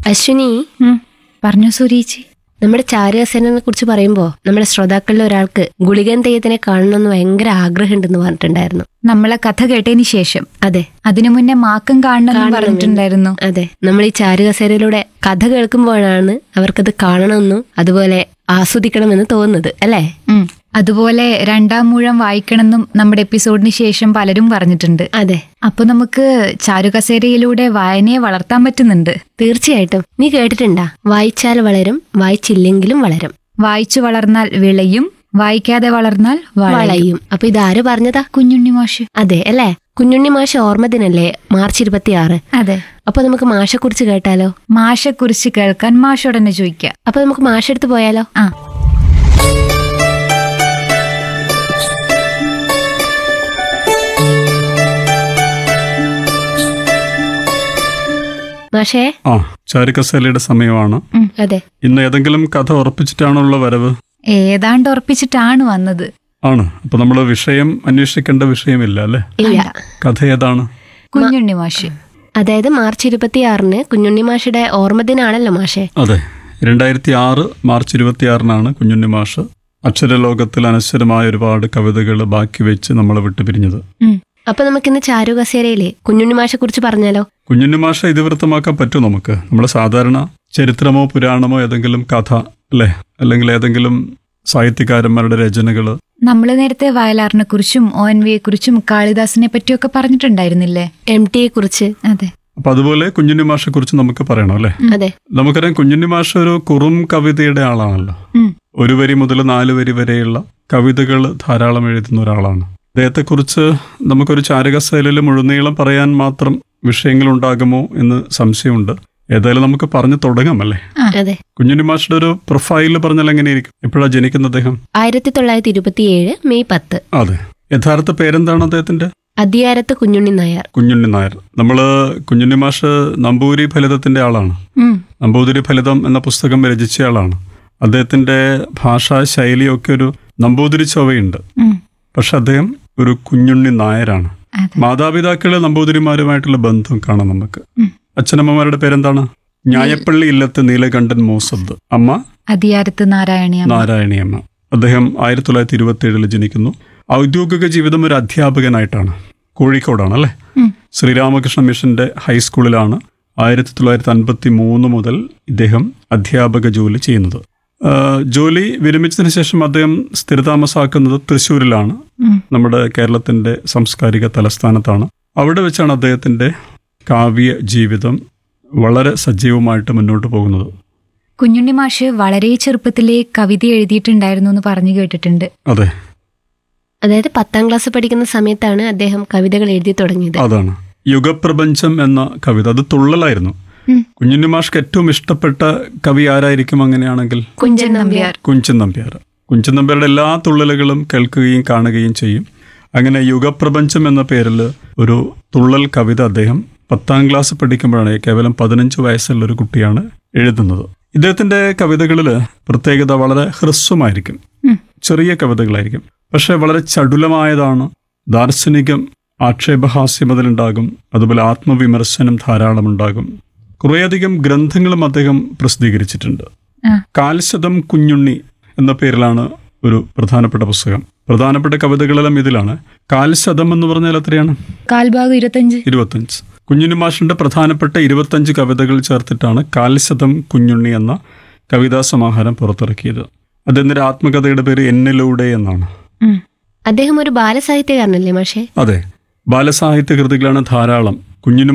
അശ്വിനി, പറഞ്ഞു സൂര്യേച്ചി. നമ്മുടെ ചാരുകസേനെ കുറിച്ച് പറയുമ്പോ നമ്മുടെ ശ്രോതാക്കളിൽ ഒരാൾക്ക് ഗുളികൻ തെയ്യത്തിനെ കാണണമെന്ന് ഭയങ്കര ആഗ്രഹമുണ്ടെന്ന് പറഞ്ഞിട്ടുണ്ടായിരുന്നു. നമ്മളെ കഥ കേട്ടതിന് ശേഷം. അതെ, അതിനു മുന്നേ മാക്കം കാണണമെന്ന് പറഞ്ഞിട്ടുണ്ടായിരുന്നു. അതെ. നമ്മൾ ഈ ചാരുകസേരയിലൂടെ കഥ കേൾക്കുമ്പോഴാണ് അവർക്കത് കാണണമെന്നും അതുപോലെ ആസ്വദിക്കണമെന്ന് തോന്നുന്നത്, അല്ലേ? അതുപോലെ 2-ാം മൂഴം വായിക്കണമെന്നും നമ്മുടെ എപ്പിസോഡിന് ശേഷം പലരും പറഞ്ഞിട്ടുണ്ട്. അതെ. അപ്പൊ നമുക്ക് ചാരുകസേരയിലൂടെ വായനയെ വളർത്താൻ പറ്റുന്നുണ്ട്. തീർച്ചയായിട്ടും. നീ കേട്ടിട്ടുണ്ടാ, വായിച്ചാൽ വളരും, വായിച്ചില്ലെങ്കിലും വളരും. വായിച്ചു വളർന്നാൽ വിളയും, വായിക്കാതെ വളർന്നാൽ വളയും. അപ്പൊ ഇതാര് പറഞ്ഞതാ? കുഞ്ഞുണ്ണി മാഷ്. അതെ അല്ലേ? കുഞ്ഞുണ്ണി മാഷ് ഓർമ്മദിനല്ലേ March 26? അതെ. അപ്പൊ നമുക്ക് മാഷെ കുറിച്ച് കേട്ടാലോ? മാഷെ കുറിച്ച് കേൾക്കാൻ മാഷോടന്നെ ചോദിക്കാം. അപ്പൊ നമുക്ക് മാഷെടുത്ത് പോയാലോ? ആ. മാഷേ. ചാരുകസേലയുടെ സമയമാണ്. അതെ. ഇന്ന് ഏതെങ്കിലും കഥ ഉറപ്പിച്ചിട്ടാണുള്ള വരവ്? ഏതാണ്ട് ഉറപ്പിച്ചിട്ടാണ് വന്നത്. ആണ്. അപ്പൊ നമ്മള് വിഷയം അന്വേഷിക്കേണ്ട വിഷയമില്ല അല്ലെ? ഇല്ല. കഥ ഏതാണ്? കുഞ്ഞുണ്ണി മാഷ്. അതായത് March 26 കുഞ്ഞുണ്ണി മാഷയുടെ ഓർമ്മദിനാണല്ലോ മാഷേ. അതെ, 2006 March 26 കുഞ്ഞുണ്ണി മാഷ് അക്ഷരലോകത്തിൽ അനശ്വരമായ ഒരുപാട് കവിതകൾ ബാക്കി വെച്ച് നമ്മളെ വിട്ടുപിരിഞ്ഞത്. അപ്പൊ നമുക്കിന്ന് ചാരുകസേരയിലെ കുഞ്ഞുണ്ണി മാഷെ കുറിച്ച് പറഞ്ഞാലോ? കുഞ്ഞുണ്ണി മാഷ ഇതിവൃത്തമാക്കാൻ പറ്റും നമുക്ക്? നമ്മൾ സാധാരണ ചരിത്രമോ പുരാണമോ ഏതെങ്കിലും കഥ അല്ലെ, അല്ലെങ്കിൽ ഏതെങ്കിലും സാഹിത്യകാരന്മാരുടെ രചനകള്. നമ്മൾ നേരത്തെ വയലാറിനെ കുറിച്ചും ONV കുറിച്ചും കാളിദാസിനെ പറ്റിയൊക്കെ പറഞ്ഞിട്ടുണ്ടായിരുന്നില്ലേ? MT കുറിച്ച്. അതെ. അപ്പൊ അതുപോലെ കുഞ്ഞുണ്ണി മാഷെ കുറിച്ച് നമുക്ക് പറയണം അല്ലെ? അതെ. നമുക്കറിയാം കുഞ്ഞുണ്ണി മാഷ് ഒരു കുറും കവിതയുടെ ആളാണല്ലോ. 1 വരി മുതൽ 4 വരി വരെയുള്ള കവിതകൾ ധാരാളം എഴുതുന്ന ഒരാളാണ്. അദ്ദേഹത്തെക്കുറിച്ച് നമുക്കൊരു ചാരുകസേലയിൽ മുഴുനീളം പറയാൻ മാത്രം വിഷയങ്ങൾ ഉണ്ടാകുമോ എന്ന് സംശയമുണ്ട്. ഏതായാലും നമുക്ക് പറഞ്ഞു തുടങ്ങാം അല്ലേ? അതെ. കുഞ്ഞുണ്ണി മാഷിന്റെ ഒരു പ്രൊഫൈൽ പറഞ്ഞാൽ എങ്ങനെയായിരിക്കും? എപ്പോഴാണ് ജനിക്കുന്നത് അദ്ദേഹം? 1927 May 10. അതെ. യഥാർത്ഥ പേരെന്താണ് അദ്ദേഹത്തിന്റെ? അദിയാരത്ത് കുഞ്ഞുണ്ണി നായർ. കുഞ്ഞുണ്ണി നായർ. നമ്മള് കുഞ്ഞുണ്ണി മാഷ് നമ്പൂതിരി ഫലിതത്തിന്റെ ആളാണ്. നമ്പൂതിരി ഫലിതം എന്ന പുസ്തകം രചിച്ച ആളാണ്. അദ്ദേഹത്തിന്റെ ഭാഷാ ശൈലിയൊക്കെ ഒരു നമ്പൂതിരി ചൊവ്വയുണ്ട്. പക്ഷെ അദ്ദേഹം ഒരു കുഞ്ഞുണ്ണി നായരാണ്. മാതാപിതാക്കളെ നമ്പൂതിരിമാരുമായിട്ടുള്ള ബന്ധം കാണാം നമുക്ക്. അച്ഛനമ്മമാരുടെ പേരെന്താണ്? ഞായപ്പള്ളി ഇല്ലത്ത് നീലകണ്ഠൻ മൂസദ്, അമ്മ അദിയാരത്ത് നാരായണിയമ്മ. അദ്ദേഹം 1927 ജനിക്കുന്നു. ഔദ്യോഗിക ജീവിതം ഒരു അധ്യാപകനായിട്ടാണ്. കോഴിക്കോടാണ് അല്ലെ? ശ്രീരാമകൃഷ്ണ മിഷന്റെ ഹൈസ്കൂളിലാണ് 1953 മുതൽ ഇദ്ദേഹം അധ്യാപക ജോലി ചെയ്യുന്നത്. ജോലി വിരമിച്ചതിന് ശേഷം അദ്ദേഹം സ്ഥിരതാമസാക്കുന്നത് തൃശ്ശൂരിലാണ്, നമ്മുടെ കേരളത്തിന്റെ സാംസ്കാരിക തലസ്ഥാനത്താണ്. അവിടെ വെച്ചാണ് അദ്ദേഹത്തിന്റെ കാവ്യ ജീവിതം വളരെ സജീവമായിട്ട് മുന്നോട്ട് പോകുന്നത്. കുഞ്ഞുണ്ണി മാഷ് വളരെ ചെറുപ്പത്തിലെ കവിത എഴുതിയിട്ടുണ്ടായിരുന്നു എന്ന് പറഞ്ഞു കേട്ടിട്ടുണ്ട്. അതെ. അതായത് 10ാം ക്ലാസ് പഠിക്കുന്ന സമയത്താണ് അദ്ദേഹം കവിതകൾ എഴുതി തുടങ്ങിയത്. അതാണ് യുഗപ്രപഞ്ചം എന്ന കവിത. അത് തുള്ളലായിരുന്നു. കുഞ്ഞുണ്ണി മാഷ്ക്ക് ഏറ്റവും ഇഷ്ടപ്പെട്ട കവി ആരായിരിക്കും അങ്ങനെയാണെങ്കിൽ? കുഞ്ചൻ നമ്പ്യാർ. കുഞ്ചൻ നമ്പ്യാരുടെ എല്ലാ തുള്ളലുകളും കേൾക്കുകയും കാണുകയും ചെയ്യും. അങ്ങനെ യുഗപ്രപഞ്ചം എന്ന പേരിൽ ഒരു തുള്ളൽ കവിത അദ്ദേഹം 10ാം ക്ലാസ് പഠിക്കുമ്പോഴാണ്, കേവലം 15 വയസ്സുള്ള ഒരു കുട്ടിയാണ് എഴുതുന്നത്. ഇദ്ദേഹത്തിന്റെ കവിതകളിൽ പ്രത്യേകത വളരെ ഹ്രസ്വമായിരിക്കും, ചെറിയ കവിതകളായിരിക്കും. പക്ഷെ വളരെ ചടുലമായതാണ്. ദാർശനികം, ആക്ഷേപഹാസ്യം അതിലുണ്ടാകും. അതുപോലെ ആത്മവിമർശനം ധാരാളം ഉണ്ടാകും. കുറേയധികം ഗ്രന്ഥങ്ങളും അദ്ദേഹം പ്രസിദ്ധീകരിച്ചിട്ടുണ്ട്. കാൽശതം കുഞ്ഞുണ്ണി എന്ന പേരിലാണ് ഒരു പ്രധാനപ്പെട്ട പുസ്തകം. പ്രധാനപ്പെട്ട കവിതകളെല്ലാം ഇതിലാണ്. കാൽശതം എന്ന് പറഞ്ഞാൽ എത്രയാണ്? 25. കുഞ്ഞുണ്ണി മാഷിന്റെ പ്രധാനപ്പെട്ട 25 കവിതകൾ ചേർത്തിട്ടാണ് കാൽശതം കുഞ്ഞുണ്ണി എന്ന കവിതാ സമാഹാരം പുറത്തിറക്കിയത്. അദ്ദേഹത്തിന്റെ ആത്മകഥയുടെ പേര് എന്നിലൂടെ എന്നാണ്. അദ്ദേഹം ഒരു ബാലസാഹിത്യകാരനല്ലേ മാഷേ? അതെ, ബാലസാഹിത്യ കൃതികളാണ് ധാരാളം. കുഞ്ഞുണ്ണി